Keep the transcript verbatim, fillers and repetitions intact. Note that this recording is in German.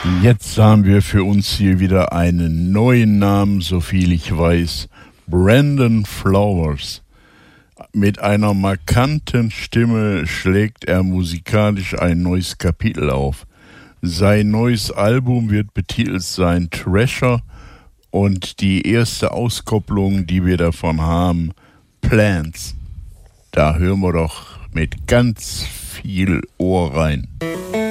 Jetzt haben wir für uns hier wieder einen neuen Namen, soviel ich weiß. Brandon Flowers. Mit einer markanten Stimme schlägt er musikalisch ein neues Kapitel auf. Sein neues Album wird betitelt sein Treasure und die erste Auskopplung, die wir davon haben, Plants. Da hören wir doch mit ganz viel Ohr rein.